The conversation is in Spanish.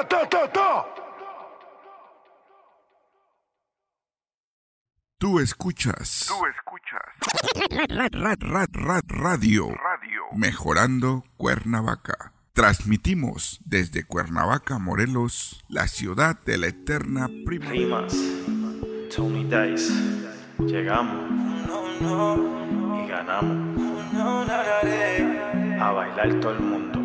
Tú escuchas. Radio. Mejorando Cuernavaca. Transmitimos desde Cuernavaca, Morelos, la ciudad de la eterna primavera. Rimas, Tommy Dice, llegamos y ganamos. A bailar todo el mundo.